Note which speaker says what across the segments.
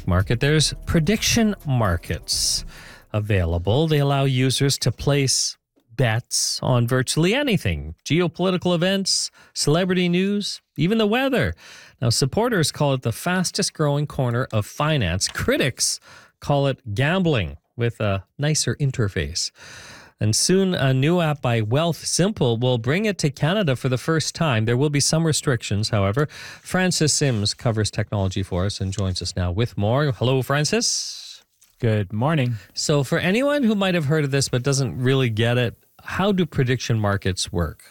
Speaker 1: stock market, there's prediction markets available. They allow users to place bets on virtually anything: geopolitical events, celebrity news, even the weather. Now, supporters call it the fastest growing corner of finance. Critics call it gambling with a nicer interface. And soon, a new app by Wealthsimple will bring it to Canada for the first time. There will be some restrictions, however. Francis Sims covers technology for us and joins us now with more. Hello, Francis.
Speaker 2: Good morning.
Speaker 1: So for anyone who might have heard of this but doesn't really get it, how do prediction markets work?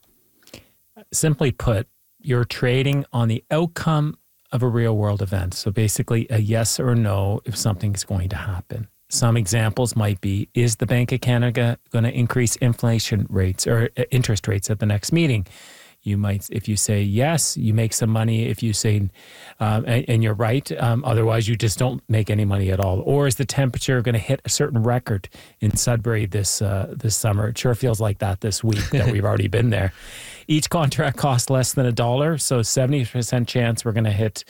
Speaker 2: Simply put, you're trading on the outcome of a real-world event. So basically a yes or no if something's going to happen. Some examples might be, is the Bank of Canada going to increase inflation rates or interest rates at the next meeting? You might, if you say yes, you make some money. If you say, and you're right, otherwise you just don't make any money at all. Or is the temperature going to hit a certain record in Sudbury this summer? It sure feels like that this week that we've already been there. Each contract costs less than $1, so 70% chance we're going to hit,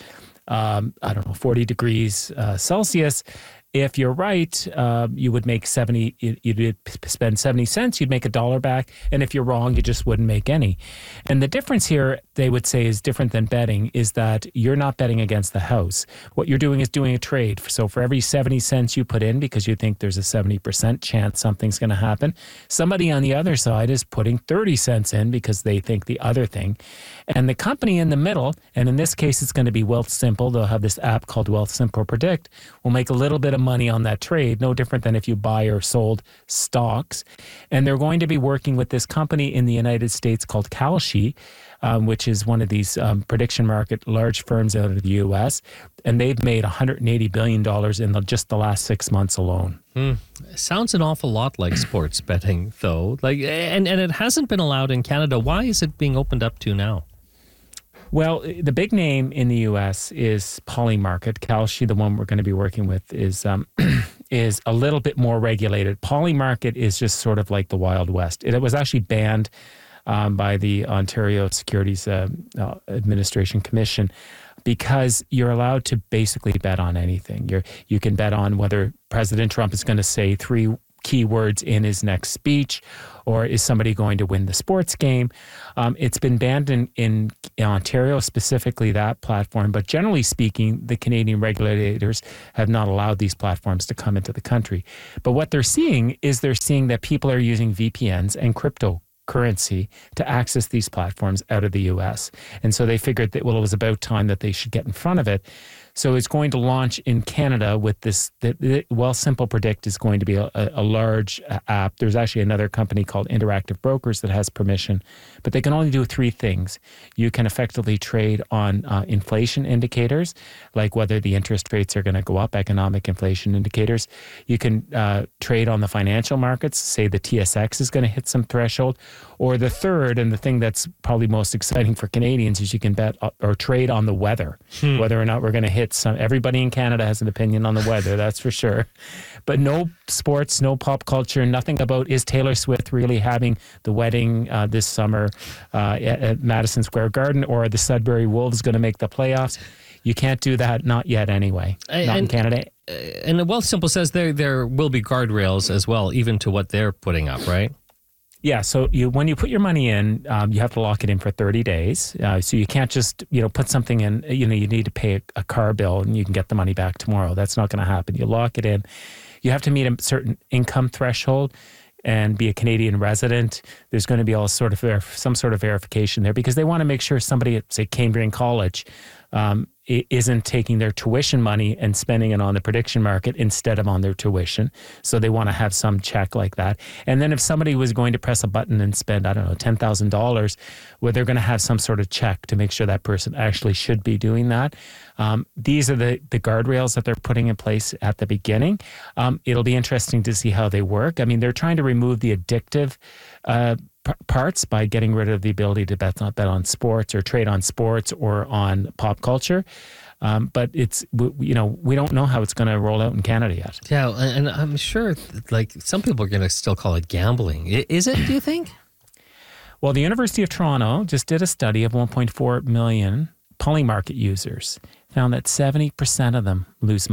Speaker 2: 40 degrees Celsius. If you're right, you would make you'd spend 70 cents, you'd make $1 back. And if you're wrong, you just wouldn't make any. And the difference here, they would say, is different than betting, is that you're not betting against the house. What you're doing is doing a trade. So for every 70 cents you put in, because you think there's a 70% chance something's going to happen, somebody on the other side is putting 30 cents in because they think the other thing. And the company in the middle, and in this case, it's going to be Wealthsimple. They'll have this app called Wealthsimple Predict, will make a little bit of money on that trade, no different than if you buy or sold stocks. And they're going to be working with this company in the United States called Kalshi, which is one of these prediction market large firms out of the U.S. And they've made $180 billion in just the last 6 months alone.
Speaker 1: Sounds an awful lot like sports betting, though. And it hasn't been allowed in Canada. Why is it being opened up to now?
Speaker 2: Well, the big name in the U.S. is Polymarket. Kalshi, the one we're going to be working with, is a little bit more regulated. Polymarket is just sort of like the Wild West. It was actually banned by the Ontario Securities Administration Commission because you're allowed to basically bet on anything. You can bet on whether President Trump is going to say 3 keywords in his next speech, or is somebody going to win the sports game. It's been banned in Ontario, specifically that platform, but generally speaking, the Canadian regulators have not allowed these platforms to come into the country. But what they're seeing is that people are using VPNs and cryptocurrency to access these platforms out of the U.S. And so they figured that, it was about time that they should get in front of it. So it's going to launch in Canada with this. Wealthsimple Predict is going to be a large app. There's actually another company called Interactive Brokers that has permission, but they can only do 3 things. You can effectively trade on inflation indicators, like whether the interest rates are going to go up, economic inflation indicators. You can trade on the financial markets, say the TSX is going to hit some threshold. Or the third, and the thing that's probably most exciting for Canadians, is you can bet or trade on the weather, whether or not we're going to hit some. Everybody in Canada has an opinion on the weather, that's for sure. But no sports, no pop culture, nothing about, is Taylor Swift really having the wedding this summer at Madison Square Garden, or are the Sudbury Wolves going to make the playoffs? You can't do that, not yet anyway, not in Canada.
Speaker 1: And Wealthsimple says there will be guardrails as well, even to what they're putting up, right?
Speaker 2: Yeah, so when you put your money in, you have to lock it in for 30 days. So you can't just put something in. You need to pay a car bill and you can get the money back tomorrow. That's not going to happen. You lock it in. You have to meet a certain income threshold and be a Canadian resident. There's going to be some sort of verification there, because they want to make sure somebody at, say, Cambrian College isn't taking their tuition money and spending it on the prediction market instead of on their tuition. So they want to have some check like that. And then if somebody was going to press a button and spend, $10,000, well, they're going to have some sort of check to make sure that person actually should be doing that. These are the guardrails that they're putting in place at the beginning. It'll be interesting to see how they work. I mean, they're trying to remove the addictive parts by getting rid of the ability to bet on sports or trade on sports or on pop culture. But we don't know how it's going to roll out in Canada yet.
Speaker 1: Yeah, and I'm sure some people are going to still call it gambling. Is it, do you think?
Speaker 2: Well, the University of Toronto just did a study of 1.4 million Polymarket users, found that 70% of them lose money.